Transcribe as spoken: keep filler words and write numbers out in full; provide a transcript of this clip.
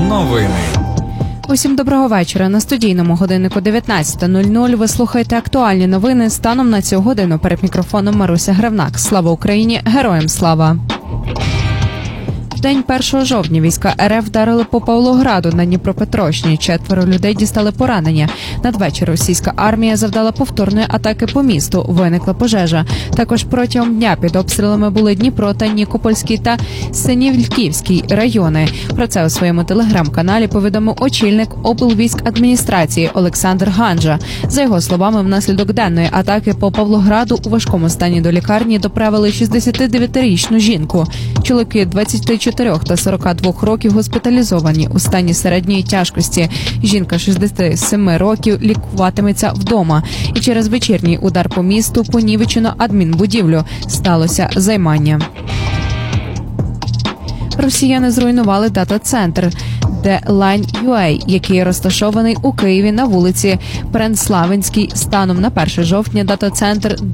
Новини. Усім доброго вечора. На студійному годиннику дев'ятнадцята нуль нуль ви слухаєте актуальні новини станом на цю годину. Перед мікрофоном Маруся Гривнак. Слава Україні! Героям слава! В день першого жовтня війська РФ вдарили по Павлограду на Дніпропетровщині. Четверо людей дістали поранення. Надвечір російська армія завдала повторної атаки по місту. Виникла пожежа. Також протягом дня під обстрілами були Дніпро та Нікопольський та Синявківський райони. Про це у своєму телеграм-каналі повідомив очільник облвійськадміністрації Олександр Ганжа. За його словами, внаслідок денної атаки по Павлограду у важкому стані до лікарні доправили шістдесятидев'ятирічну жінку. Чоловіки двадцяти чотирьох та сорока двох років госпіталізовані у стані середньої тяжкості. Жінка шістдесяти семи років лікуватиметься вдома. І через вечірній удар по місту понівечено адмінбудівлю. Сталося займання. Росіяни зруйнували дата-центр де Лайн ю ей, який розташований у Києві на вулиці Перенславинській. Станом на перше жовтня дата-центр